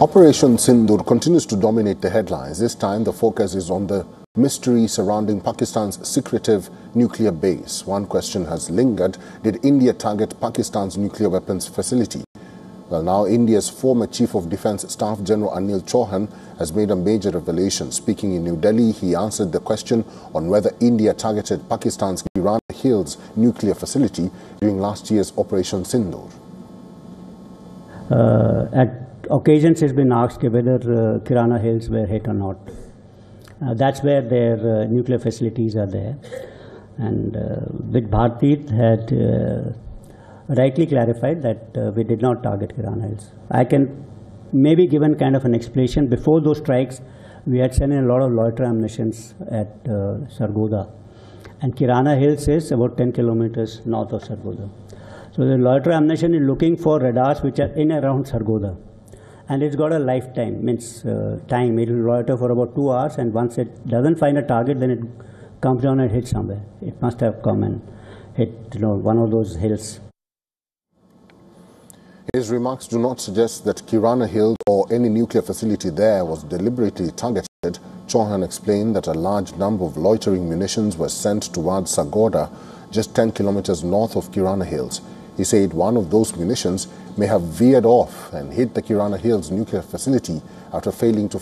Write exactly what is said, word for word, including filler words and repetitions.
Operation Sindoor continues to dominate the headlines. This time, the focus is on the mystery surrounding Pakistan's secretive nuclear base. One question has lingered: did India target Pakistan's nuclear weapons facility? Well, now India's former Chief of Defence Staff General Anil Chauhan has made a major revelation. Speaking in New Delhi, he answered the question on whether India targeted Pakistan's Kirana Hills nuclear facility during last year's Operation Sindoor. Uh, at occasions, it's been asked whether uh, Kirana Hills were hit or not. Uh, that's where their uh, nuclear facilities are there. And uh, with Bharti had uh, rightly clarified that uh, we did not target Kirana Hills. I can maybe give an kind of an explanation. Before those strikes, we had sent in a lot of loiter ammunitions at uh, Sargodha. And Kirana Hills is about ten kilometers north of Sargodha. So the loiter ammunition is looking for radars which are in around Sargodha. And it's got a lifetime, means uh, time. It will loiter for about two hours, and once it doesn't find a target, then it comes down and hits somewhere. It must have come and hit, you know, one of those hills. His remarks do not suggest that Kirana Hill or any nuclear facility there was deliberately targeted. Chauhan explained that a large number of loitering munitions were sent towards Sargodha, just ten kilometers north of Kirana Hills. He said one of those munitions may have veered off and hit the Kirana Hills nuclear facility after failing to